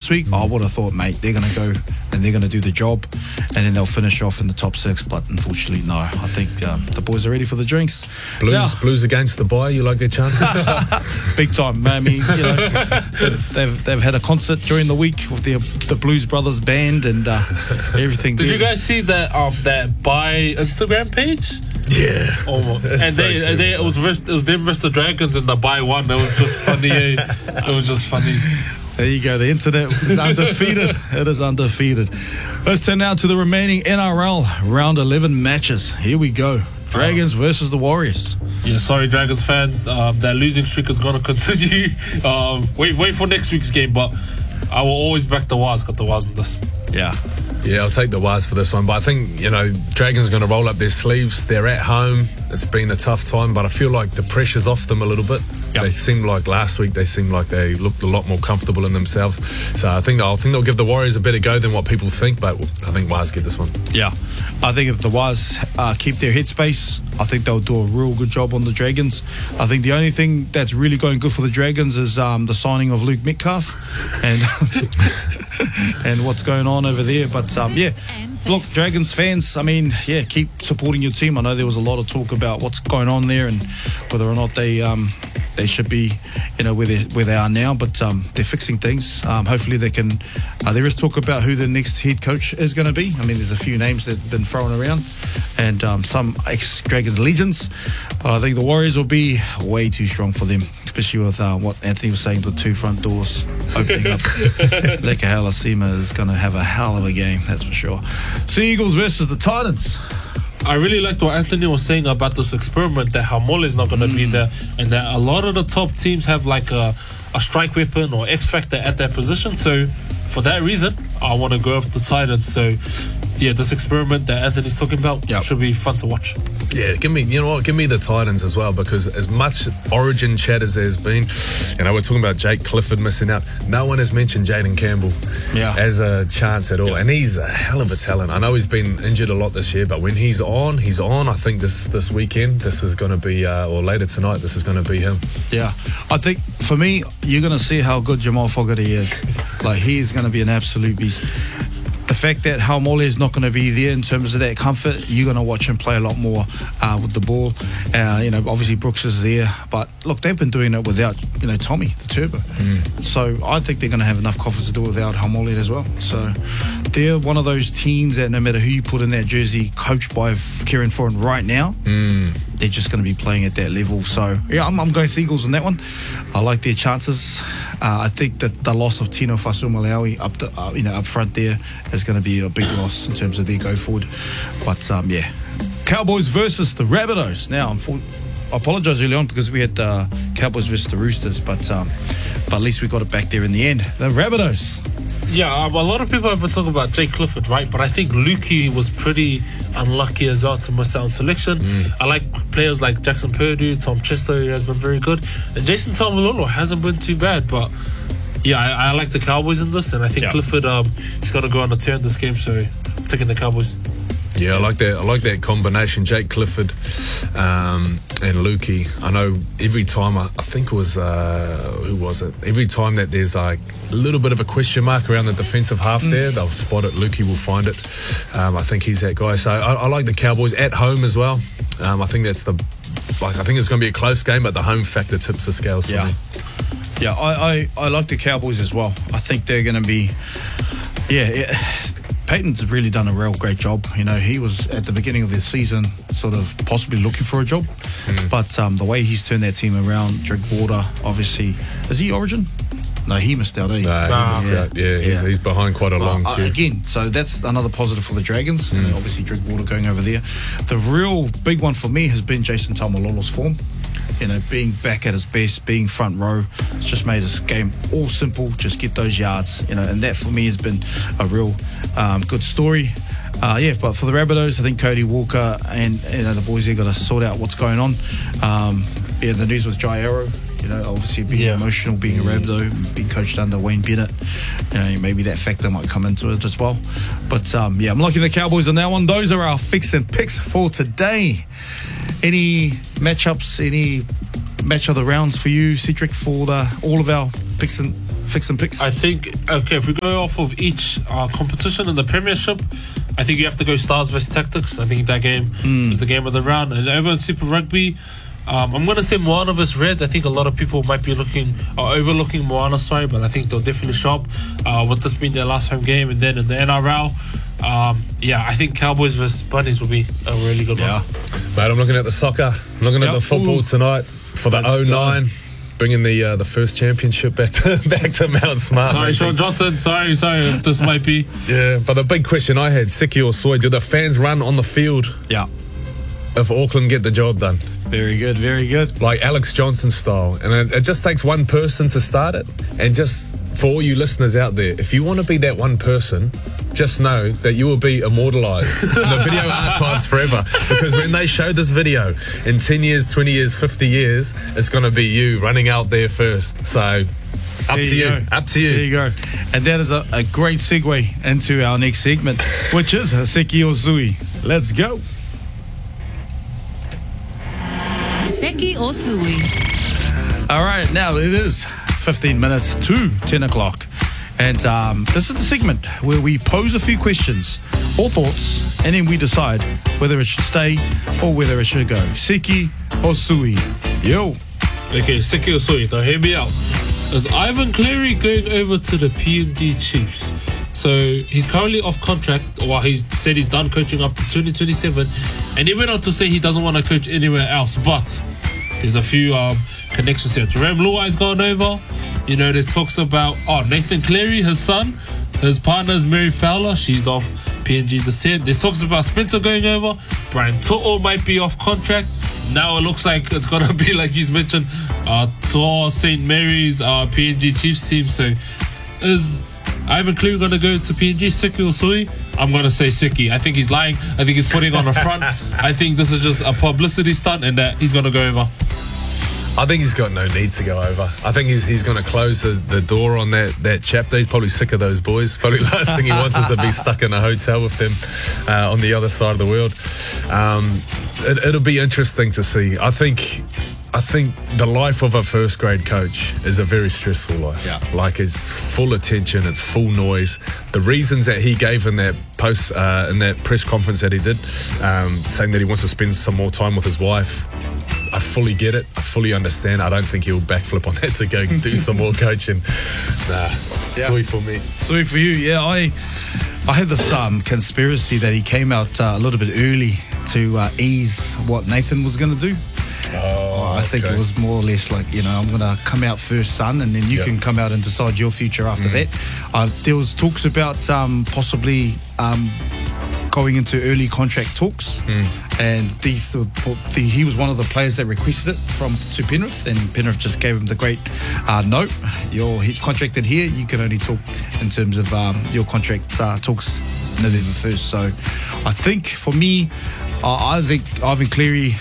last week, I would have thought, mate, they're going to go and they're going to do the job, and then they'll finish off in the top 6. But unfortunately, no. I think the boys are ready for the drinks. Blues against the bye. You like their chances? Big time. I mean, they've had a concert during the week with the Blues Brothers band and everything. Did you guys see that by Instagram page? Yeah. Almost. And So it was them versus the Dragons and the by one. It was just funny. It was just funny. There you go. The internet is undefeated. It is undefeated. Let's turn now to the remaining NRL round 11 matches. Here we go. Dragons versus the Warriors. Yeah, sorry, Dragons fans. That losing streak is going to continue. Wait for next week's game, but I will always back the Waz. Got the Waz in this. Yeah, I'll take the Waz for this one. But I think, Dragons are going to roll up their sleeves. They're at home. It's been a tough time, but I feel like the pressure's off them a little bit. Yep. They seem like last week, they looked a lot more comfortable in themselves. So I think they'll give the Warriors a better go than what people think, but I think Waz get this one. Yeah. I think if the Waz keep their headspace, I think they'll do a real good job on the Dragons. I think the only thing that's really going good for the Dragons is the signing of Luke Metcalf and and what's going on over there. But look, Dragons fans, I mean, keep supporting your team. I know there was a lot of talk about what's going on there and whether or not they should be, where they are now, but they're fixing things. Hopefully they can. There is talk about who the next head coach is going to be. I mean, there's a few names that have been thrown around, and some ex-Dragons legends. But I think the Warriors will be way too strong for them, especially with what Anthony was saying, the 2 front doors opening up. Leka Halasima is going to have a hell of a game, that's for sure. Sea Eagles versus the Titans. I really liked what Anthony was saying about this experiment, that Haumole is not going to be there, and that a lot of the top teams have like a strike weapon or X factor at that position. So for that reason, I want to go off the Titans. So this experiment that Anthony's talking about should be fun to watch. Yeah, give me the Titans as well, because as much Origin chat as there's been, we're talking about Jake Clifford missing out. No one has mentioned Jaden Campbell as a chance at all, and he's a hell of a talent. I know he's been injured a lot this year, but when he's on. I think this weekend, this is going to be, or later tonight, this is going to be him. Yeah, I think for me, you're going to see how good Jamal Fogarty is. Like, he is going to be an absolute beast. The fact that Haumole is not going to be there in terms of that comfort, you're going to watch him play a lot more with the ball. Obviously Brooks is there, but look, they've been doing it without, Tommy, the Turbo. So I think they're going to have enough confidence to do it without Haumole as well. So they're one of those teams that no matter who you put in that jersey, coached by Kieran Foran right now, they're just going to be playing at that level. So I'm going Seagulls in that one. I like their chances. I think that the loss of Tino Fa'asuamaleaui up front there is going to be a big loss in terms of their go forward. But Cowboys versus the Rabbitohs. Now, I apologise early on because we had Cowboys versus the Roosters, but at least we got it back there in the end. The Rabbitohs. Yeah, a lot of people have been talking about Jake Clifford, right? But I think Lukey was pretty unlucky as well to miss out on selection. I like players like Jackson Purdue, Tom Chester, who has been very good. And Jason Taumalolo hasn't been too bad, but I like the Cowboys in this, and I think Clifford he's got to go on a turn this game, so I'm taking the Cowboys. Yeah, I like that combination, Jake Clifford and Lukey. I know every time, I think it was, who was it? Every time that there's like a little bit of a question mark around the defensive half there, they'll spot it. Lukey will find it. I think he's that guy. So I like the Cowboys at home as well. I think that's I think it's going to be a close game, but the home factor tips the scales for me. Yeah, I like the Cowboys as well. I think they're going to be, Peyton's really done a real great job. He was at the beginning of this season sort of possibly looking for a job, but the way he's turned that team around, Drinkwater, obviously, is he Origin? No, he missed out. No, he missed out. Yeah, he's behind quite a long queue. Again, so that's another positive for the Dragons. Obviously, Drinkwater going over there. The real big one for me has been Jason Taumalolo's form. Being back at his best, being front row, it's just made this game all simple. Just get those yards, and that for me has been a real good story. But for the Rabbitohs, I think Cody Walker and the boys there got to sort out what's going on. The news with Jai Arrow, obviously being emotional, being a Rabbitoh, being coached under Wayne Bennett, maybe that factor might come into it as well. But I'm liking the Cowboys on that one. Those are our fix and picks for today. Any matchups, any match of the rounds for you, Cedric, for all of our picks and Fix some picks. I think, okay, if we go off of each competition in the Premiership, I think you have to go Stars versus Tactics. I think that game is the game of the round. And over in Super Rugby, I'm going to say Moana versus Reds. I think a lot of people might be overlooking Moana, but I think they'll definitely show up with this being their last home game. And then in the NRL, I think Cowboys versus Bunnies will be a really good one. Mate, I'm looking at the soccer. I'm looking at the football tonight for the 09. Bringing the first championship back to Mount Smart. Sorry, Sean Johnson. Sorry if this might be. Yeah, but the big question I had, Siki or Soy, do the fans run on the field if Auckland get the job done? Very good, very good. Like Alex Johnson style. And it just takes one person to start it. And just for all you listeners out there, if you want to be that one person, just know that you will be immortalised in the video archives forever. Because when they show this video in 10 years, 20 years, 50 years, it's going to be you running out there first. So up to you. Up to you. There you go. And that is a great segue into our next segment, which is Seki or Sui. Let's go. Seki or Sui. All right, now it is 15 minutes to 10 o'clock. And this is the segment where we pose a few questions or thoughts, and then we decide whether it should stay or whether it should go. Seki or Sui? Yo. Okay, Seki or Sui. Now hear me out. Is Ivan Cleary going over to the PNG Chiefs? So he's currently off contract. Well, he's said he's done coaching after 2027, and he went on to say he doesn't want to coach anywhere else. But there's a few connections here. Jarome Luai's gone over. You know, there's talks about Nathan Cleary, his son. His partner is Mary Fowler. She's off PNG descent. There's talks about Spencer going over. Brian To'o might be off contract. Now it looks like it's going to be, like he's mentioned, To'o St. Mary's PNG Chiefs team. So is Ivan Cleary going to go to PNG, Seki or Sui? I'm going to say Seki. I think he's lying. I think he's putting on a front. I think this is just a publicity stunt and that he's going to go over. I think he's got no need to go over. I think he's going to close the door on that chapter. He's probably sick of those boys. Probably the last thing he wants is to be stuck in a hotel with them on the other side of the world. It'll be interesting to see. I think the life of a first grade coach is a very stressful life. Yeah. Like, it's full attention, it's full noise. The reasons that he gave in that post in that press conference that he did, saying that he wants to spend some more time with his wife, I fully get it. I fully understand. I don't think he'll backflip on that to go do some more coaching. Sweet for me. Sweet for you. Yeah, I had this conspiracy that he came out a little bit early to ease what Nathan was going to do. I think it was more or less like, I'm going to come out first, son, and then you can come out and decide your future after that. There was talks about possibly going into early contract talks, and he was one of the players that requested it to Penrith, and Penrith just gave him the great no, you're contracted here, you can only talk in terms of your contract talks November 1st. So I think for me, I think Ivan Cleary,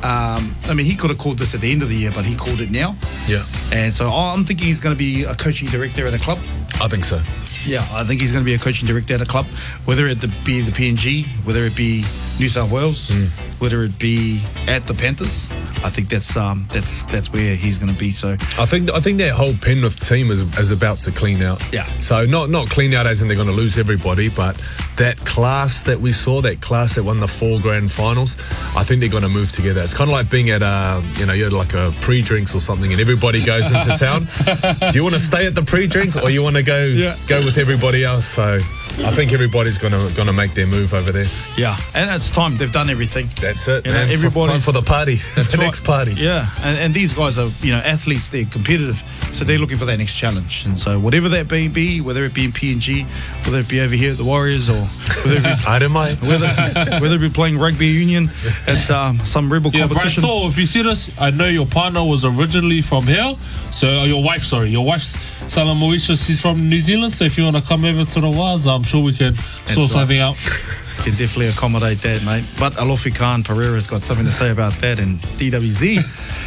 he could have called this at the end of the year, but he called it now. Yeah. And so I'm thinking he's going to be a coaching director at a club. I think so. Yeah, I think he's going to be a coaching director at a club, whether it be the PNG, whether it be New South Wales, whether it be at the Panthers. I think that's where he's going to be. So I think that whole Penrith team is about to clean out. Yeah. So not clean out as in they're going to lose everybody, but that class that we saw, that class that won the 4 grand finals, I think they're going to move together. It's kind of like being at you're like a pre-drinks or something, and everybody goes into town. Do you want to stay at the pre-drinks, or you want to go with everybody else? So I think everybody's gonna make their move over there. Yeah, and it's time. They've done everything. That's it. Man. Everybody, time for the party. The next party. Yeah, and these guys are athletes. They're competitive, so they're looking for that next challenge. And so whatever that may be, whether it be in PNG, whether it be over here at the Warriors, or whether it be, I don't mind. whether it be playing rugby union at some rebel competition. Brian, so if you see this, I know your partner was originally from here. So your wife's Salah Moesha, she's from New Zealand. So if you want to come over to the Waz, I'm sure we can sort something out. Can definitely accommodate that, mate. But Alofi Khan Pereira's got something to say about that, and DWZ.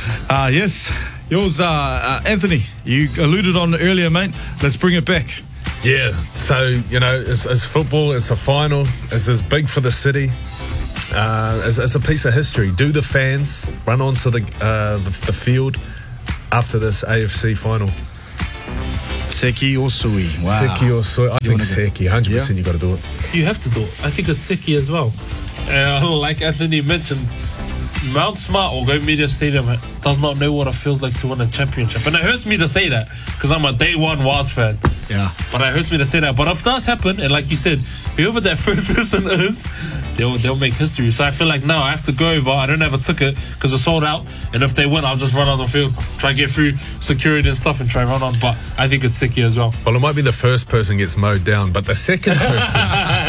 Yes, yours, Anthony. You alluded on earlier, mate. Let's bring it back. Yeah. So it's football. It's a final. It's big for the city. It's a piece of history. Do the fans run onto the field after this AFC final? Seki or Sui? Wow. Seki or Sui? I think wanna go- Seki. 100% you got to do it. You have to do it. I think it's Seki as well. Like Anthony mentioned, Mount Smart or Go Media Stadium does not know what it feels like to win a championship. And it hurts me to say that because I'm a day one Waz fan. Yeah. But it hurts me to say that. But if it does happen, and like you said, whoever that first person is, they'll make history. So I feel like now I have to go over. I don't have a ticket because it's sold out. And if they win, I'll just run on the field, try to get through security and stuff and try run on. But I think it's Seki as well. Well, it might be the first person gets mowed down, but the second person.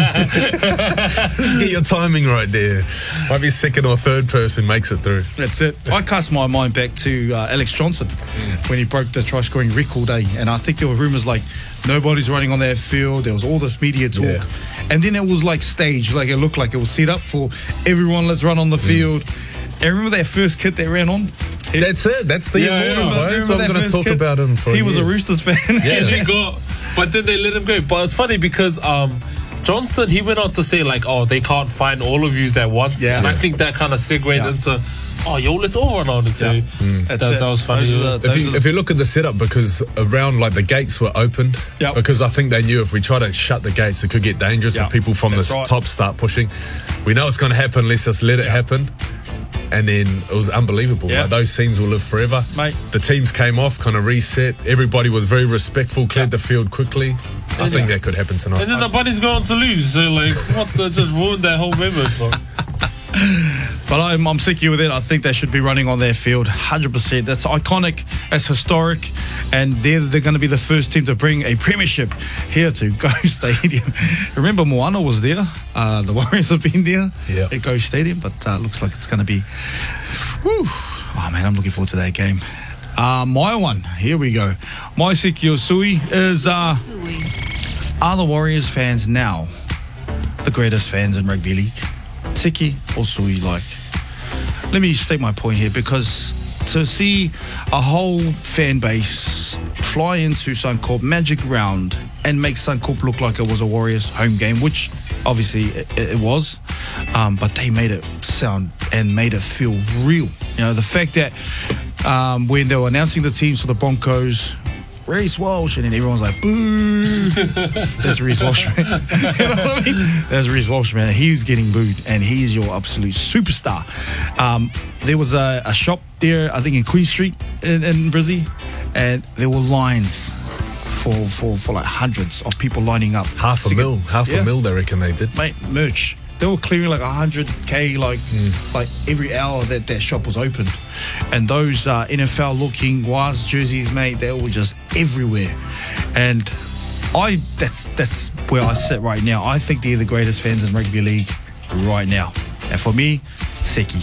Let's get your timing right there. Might be second or third person makes it through. That's it. I cast my mind back to Alex Johnson when he broke the try scoring record, and I think there were rumours like nobody's running on that field. There was all this media talk, Yeah. and then it was like staged, like it looked like it was set up for everyone. Let's run on the field. And remember that first kid they ran on? That's it. That's the Yeah, immortal, yeah. boys. Remember I'm that going to first talk kid? about him for He was a years. Roosters fan. Yeah. And but then they let him go. But it's funny because Johnston, he went on to say like, oh, they can't find all of yous at once. Yeah. And I think that kind of segued Yeah. into, oh, yo, let's all run on it. So That's that it. was funny. Those are the- If you look at the setup, because around like the gates were opened, Yep. because I think they knew if we try to shut the gates, it could get dangerous Yep. if people from the That's right. top start pushing. We know it's going to happen. Let's just let it happen. And then it was unbelievable. Yeah. Like, those scenes will live forever. Mate. The teams came off, kind of reset. Everybody was very respectful, cleared the field quickly. I think that could happen tonight. And then the Bunnies go on to lose. So, like, what? They just ruined their whole moment. Bro. But I'm sick with it. I think they should be running on their field 100%. That's iconic, that's historic, and they're going to be the first team to bring a premiership here to Go Stadium. Remember, Moana was there. The Warriors have been there at Go Stadium, but looks like it's going to be. Whew. Oh man, I'm looking forward to that game. My one, here we go. My Seki or Sui is are the Warriors fans now the greatest fans in rugby league? Seki or Sui? Like, let me state my point here, because to see a whole fan base fly into Suncorp Magic Round and make Suncorp look like it was a Warriors home game, which obviously it was, but they made it sound and made it feel real. You know, the fact that when they were announcing the teams for the Broncos, Reece Walsh, and then everyone's like, boo. There's Reece Walsh, man. You know what I mean? There's Reece Walsh, man. He's getting booed, and he's your absolute superstar. There was a shop there, I think in Queen Street in Brizzy, and there were lines for like hundreds of people lining up. Half a mil they reckon they did. Mate, merch. They were clearing like 100k like every hour that shop was open, and those NFL looking Waz jerseys, mate, they were just everywhere. And that's where I sit right now. I think they're the greatest fans in rugby league right now, and for me, Seki.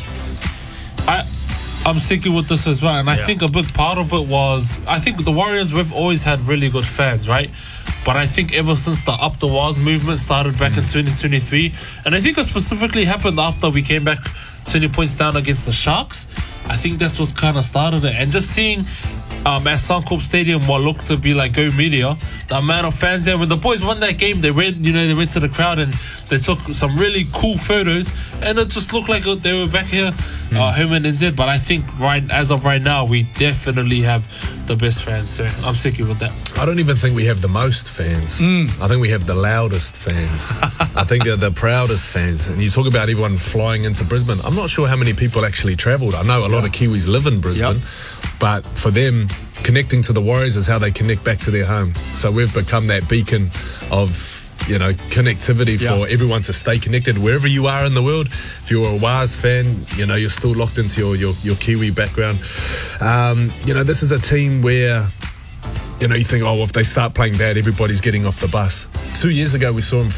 I'm sticking with this as well, and I think a big part of it was, I think the Warriors, we've always had really good fans, right? But I think ever since the Up the Waz movement started back in 2023, and I think it specifically happened after we came back 20 points down against the Sharks, I think that's what kind of started it. And just seeing at Suncorp Stadium what looked to be like Go Media, the amount of fans there. When the boys won that game, they went to the crowd and they took some really cool photos, and it just looked like they were back here, home in NZ. But I think as of right now, we definitely have the best fans. So I'm sick with that. I don't even think we have the most fans. I think we have the loudest fans. I think they're the proudest fans. And you talk about everyone flying into Brisbane. I'm not sure how many people actually travelled. I know a lot of Kiwis live in Brisbane, but for them, connecting to the Warriors is how they connect back to their home. So we've become that beacon of connectivity for everyone to stay connected wherever you are in the world. If you're a Waz fan, you're still locked into your Kiwi background. This is a team where you think, oh, well, if they start playing bad, everybody's getting off the bus. 2 years ago, we saw him,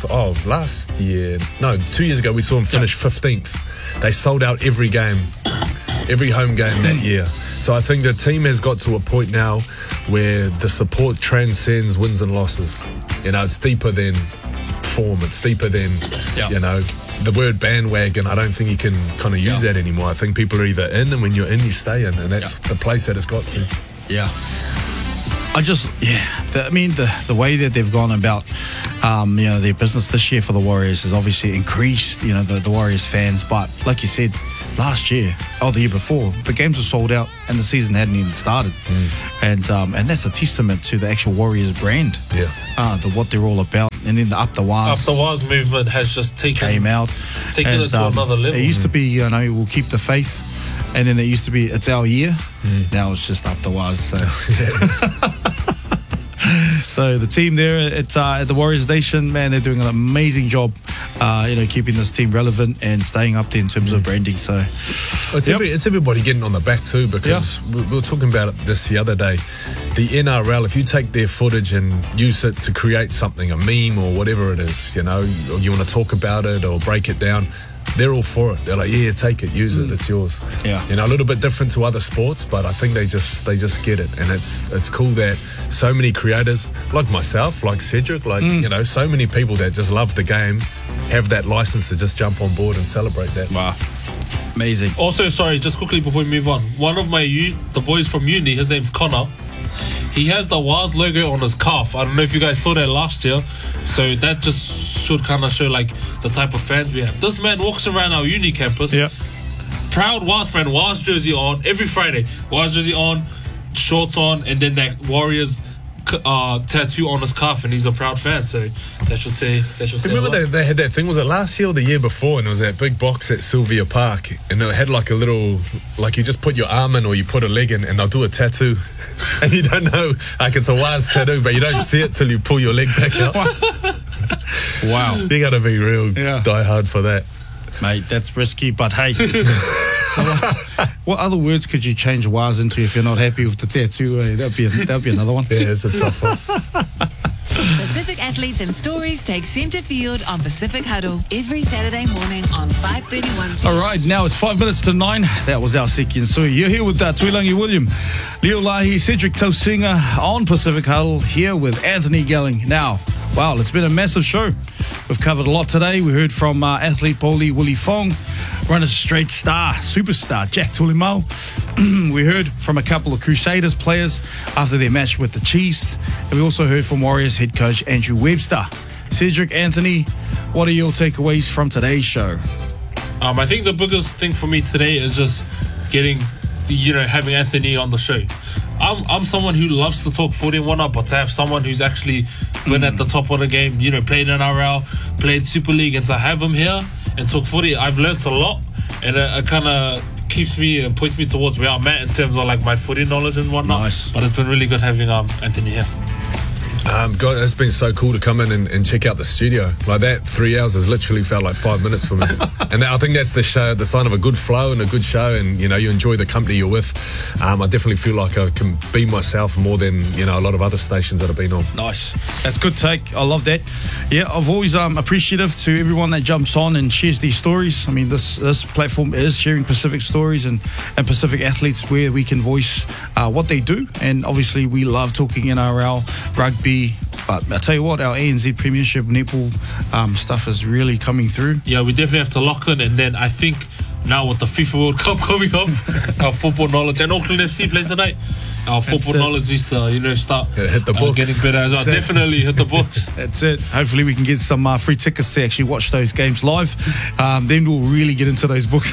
2 years ago, we saw him finish 15th. They sold out every game, every home game that year. So I think the team has got to a point now where the support transcends wins and losses. It's deeper than form. It's deeper than, the word bandwagon. I don't think you can kind of use that anymore. I think people are either in, and when you're in, you stay in. And that's the place that it's got to. Yeah. The way that they've gone about, their business this year for the Warriors has obviously increased, the Warriors fans. But like you said, last year, or the year before, the games were sold out and the season hadn't even started. And that's a testament to the actual Warriors brand, what they're all about. And then the Up the Waz Up the Waz movement has just came out. Taken it to another level. It used to be, we'll keep the faith. And then it used to be, it's our year. Now it's just Up the Waz. So. So the team there at the Warriors Nation, man, they're doing an amazing job, keeping this team relevant and staying up there in terms of branding. So it's everybody getting on the back too, because we were talking about this the other day. The NRL, if you take their footage and use it to create something, a meme or whatever it is, or you want to talk about it or break it down, they're all for it. They're like, yeah, take it, use it, it's yours. Yeah. A little bit different to other sports, but I think they just get it. And it's cool that so many creators, like myself, like Cedric, so many people that just love the game have that license to just jump on board and celebrate that. Wow. Amazing. Also, sorry, just quickly before we move on, one of the boys from uni, his name's Connor. He has the Waz logo on his calf. I don't know if you guys saw that last year. So that just should kind of show the type of fans we have. This man walks around our uni campus. Yeah. Proud Waz fan, Waz jersey on every Friday. Waz jersey on, shorts on, and then that Warriors tattoo on his calf, and he's a proud fan. So that should say. Remember they had that thing? Was it last year or the year before? And it was that big box at Sylvia Park, and it had a little, you just put your arm in or you put a leg in, and they'll do a tattoo, and you don't know, it's a Waz tattoo, but you don't see it till you pull your leg back out. Wow, you got to be real die hard for that, mate. That's risky, but hey. So what other words could you change Waz into if you're not happy with the tattoo? That'd be another one. Yeah, it's a tough one. Pacific Athletes and Stories take centre field on Pacific Huddle every Saturday morning on 5:31. All right, now it's 5 minutes to 9. That was our Seki and Sui. You're here with Tuilangi William, Leo Lahi, Cedric Tausinga on Pacific Huddle, here with Anthony Gelling. Now, wow, it's been a massive show. We've covered a lot today. We heard from athlete Poli Willie Fong, runner straight star, superstar Jack Tulimau. We heard from a couple of Crusaders players after their match with the Chiefs. And we also heard from Warriors head coach Andrew Webster. Cedric, Anthony, what are your takeaways from today's show? I think the biggest thing for me today is just having Anthony on the show. I'm someone who loves to talk 41 but to have someone who's actually been at the top of the game, played NRL, played Super League, and to have him here and talk 40, I've learnt a lot, and it kind of keeps me and points me towards where I'm at in terms of my footy knowledge and whatnot. Nice. But it's been really good having Anthony here. God, it's been so cool to come in and check out the studio. That 3 hours has literally felt like 5 minutes for me. And I think that's the sign of a good flow and a good show, and you enjoy the company you're with. I definitely feel like I can be myself more than a lot of other stations that I've been on. Nice. That's a good take. I love that. Yeah, I've always appreciative to everyone that jumps on and shares these stories. I mean, this platform is sharing Pacific stories and Pacific athletes where we can voice what they do. And obviously we love talking NRL, rugby, but I tell you what, our ANZ Premiership netball stuff is really coming through. Yeah, we definitely have to lock in, and then I think now with the FIFA World Cup coming up, our football knowledge, and Auckland FC playing tonight, our football knowledge needs to start hit the books. Getting better as well. Definitely hit the books. That's it. Hopefully we can get some free tickets to actually watch those games live. Then we'll really get into those books.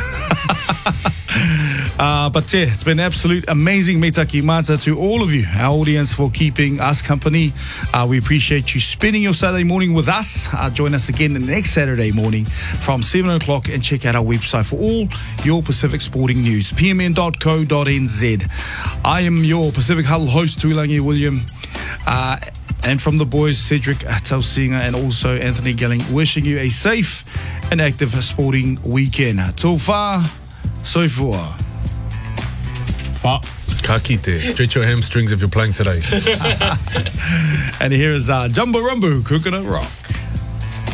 But yeah, it's been absolute amazing. Me taki mata to all of you, our audience, for keeping us company. We appreciate you spending your Saturday morning with us. Join us again the next Saturday morning from 7 o'clock and check out our website for all your Pacific sporting news, pmn.co.nz. I am your Pacific Huddle host, Tuilangi William. And from the boys, Cedric Tausinga and also Anthony Gelling, wishing you a safe and active sporting weekend. Tō whā, soifua. Ka kite. Stretch your hamstrings if you're playing today. And here is Jumbo Rumbu, Coconut Rock.